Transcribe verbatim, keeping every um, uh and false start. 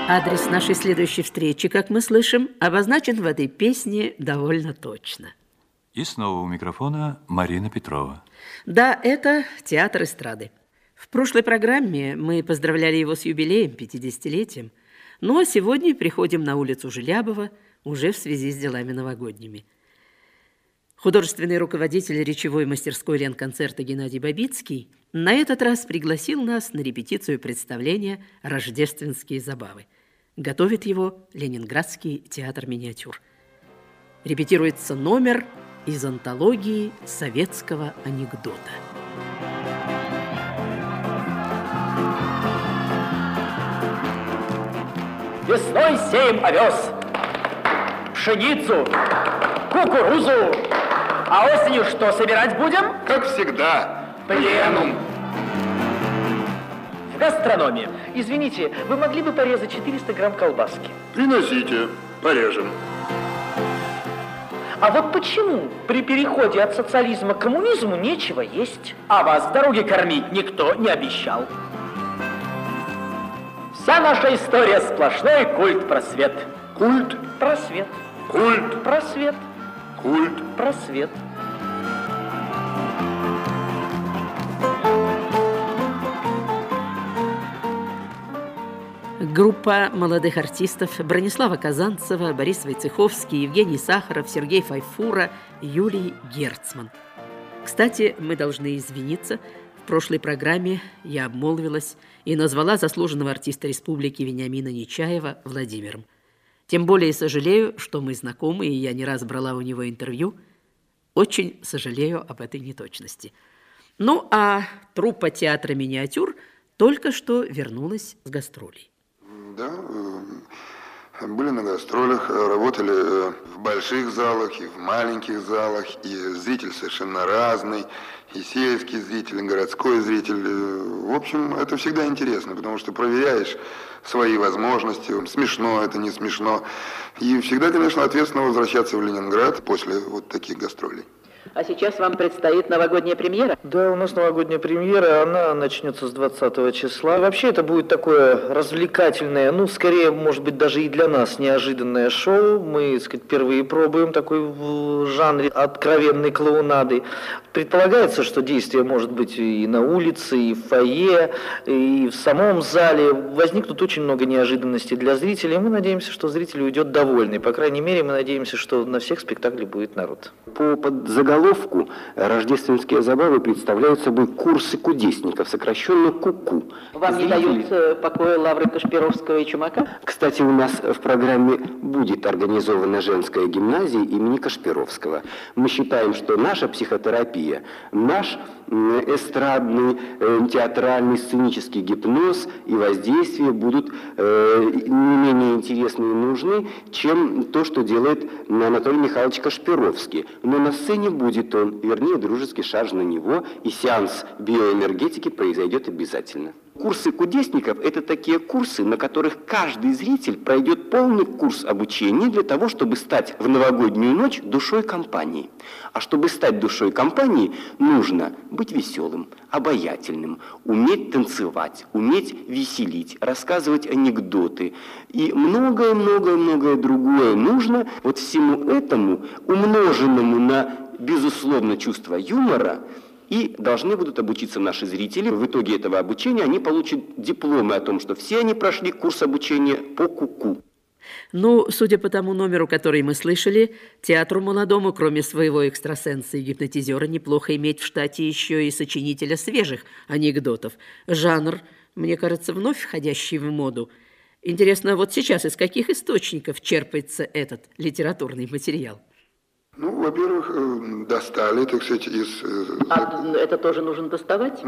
Адрес нашей следующей встречи, как мы слышим, обозначен в этой песне довольно точно. И снова у микрофона Марина Петрова. Да, это театр эстрады. В прошлой программе мы поздравляли его с юбилеем, пятидесятилетием. Ну а сегодня приходим на улицу Желябова уже в связи с делами новогодними. Художественный руководитель речевой мастерской Ленконцерта Геннадий Бабицкий на этот раз пригласил нас на репетицию представления «Рождественские забавы». Готовит его Ленинградский театр миниатюр. Репетируется номер из антологии советского анекдота. Весной сеем овес, пшеницу, кукурузу. А осенью что собирать будем? Как всегда, пленум. В гастрономии. Извините, вы могли бы порезать четыреста грамм колбаски? Приносите, порежем. А вот почему при переходе от социализма к коммунизму нечего есть? А вас в дороге кормить никто не обещал. Вся наша история сплошной культ-просвет. Культ, Просвет. культ, Просвет. культ. Просвет. Группа молодых артистов Бронислава Казанцева, Борис Войцеховский, Евгений Сахаров, Сергей Файфура, Юрий Герцман. Кстати, мы должны извиниться. В прошлой программе я обмолвилась и назвала заслуженного артиста республики Вениамина Нечаева Владимиром. Тем более сожалею, что мы знакомы, и я не раз брала у него интервью. Очень сожалею об этой неточности. Ну, а труппа театра миниатюр только что вернулась с гастролей. Да, были на гастролях, работали в больших залах и в маленьких залах, и зритель совершенно разный, и сельский зритель, и городской зритель. В общем, это всегда интересно, потому что проверяешь свои возможности, смешно это, не смешно. И всегда, конечно, ответственно возвращаться в Ленинград после вот таких гастролей. А сейчас вам предстоит новогодняя премьера? Да, у нас новогодняя премьера, она начнется с двадцатого числа. Вообще это будет такое развлекательное, ну, скорее, может быть, даже и для нас неожиданное шоу. Мы, так сказать, впервые пробуем такой в жанре откровенной клоунады. Предполагается, что действие может быть и на улице, и в фойе, и в самом зале. Возникнут очень много неожиданностей для зрителей. Мы надеемся, что зритель уйдет довольный. По крайней мере, мы надеемся, что на всех спектаклях будет народ. По подзаголовку «Рождественские забавы» представляют собой курсы кудесников, сокращенно КУКУ. Вам не Зрители... дают покоя лавры Кашпировского и Чумака? Кстати, у нас в программе будет организована женская гимназия имени Кашпировского. Мы считаем, что наша психотерапия, наш эстрадный, театральный, сценический гипноз и воздействие будут не менее интересны и нужны, чем то, что делает Анатолий Михайлович Кашпировский. Но на сцене будет он, вернее, дружеский шарж на него, и сеанс биоэнергетики произойдет обязательно. Курсы кудесников – это такие курсы, на которых каждый зритель пройдет полный курс обучения для того, чтобы стать в новогоднюю ночь душой компании. А чтобы стать душой компании, нужно быть веселым, обаятельным, уметь танцевать, уметь веселить, рассказывать анекдоты и многое-многое-многое другое нужно. Вот всему этому, умноженному на, безусловно, чувство юмора, и должны будут обучиться наши зрители. В итоге этого обучения они получат дипломы о том, что все они прошли курс обучения по КУКУ. Ну, судя по тому номеру, который мы слышали, театру молодому, кроме своего экстрасенса и гипнотизера, неплохо иметь в штате еще и сочинителя свежих анекдотов. Жанр, мне кажется, вновь входящий в моду. Интересно, вот сейчас из каких источников черпается этот литературный материал? Ну, во-первых, достали, так сказать, из... А это тоже нужно доставать?